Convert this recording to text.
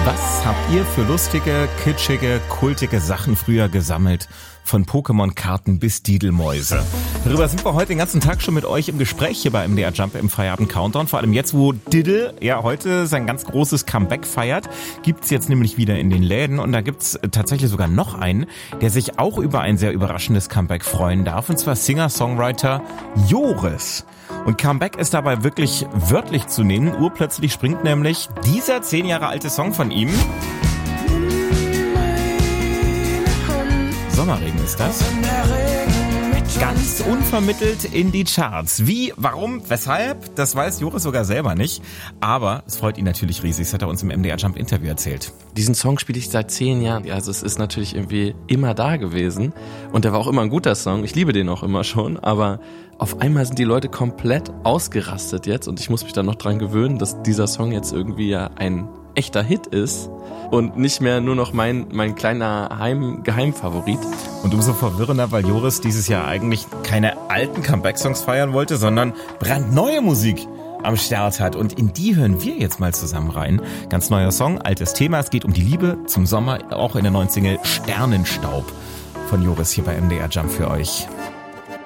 Was habt ihr für lustige, kitschige, kultige Sachen früher gesammelt? Von Pokémon-Karten bis Diedelmäuse. Darüber sind wir heute den ganzen Tag schon mit euch im Gespräch hier bei MDR Jump im Feierabend-Countdown. Vor allem jetzt, wo Diddle ja heute sein ganz großes Comeback feiert, gibt's jetzt nämlich wieder in den Läden. Und da gibt's tatsächlich sogar noch einen, der sich auch über ein sehr überraschendes Comeback freuen darf. Und zwar Singer-Songwriter Joris. Und Comeback ist dabei wirklich wörtlich zu nehmen. Urplötzlich springt nämlich dieser 10 Jahre alte Song von ihm. Sommerregen ist das. Ganz unvermittelt in die Charts. Wie, warum, weshalb, das weiß Joris sogar selber nicht. Aber es freut ihn natürlich riesig, das hat er uns im MDR Jump Interview erzählt. Diesen Song spiele ich seit 10 Jahren. Also es ist natürlich irgendwie immer da gewesen. Und der war auch immer ein guter Song. Ich liebe den auch immer schon. Aber auf einmal sind die Leute komplett ausgerastet jetzt. Und ich muss mich dann noch dran gewöhnen, dass dieser Song jetzt irgendwie ja ein echter Hit ist. Und nicht mehr nur noch mein kleiner Geheimfavorit. Und umso verwirrender, weil Joris dieses Jahr eigentlich keine alten Comeback-Songs feiern wollte, sondern brandneue Musik am Start hat. Und in die hören wir jetzt mal zusammen rein. Ganz neuer Song, altes Thema. Es geht um die Liebe zum Sommer, auch in der neuen Single Sternenstaub von Joris hier bei MDR Jump für euch.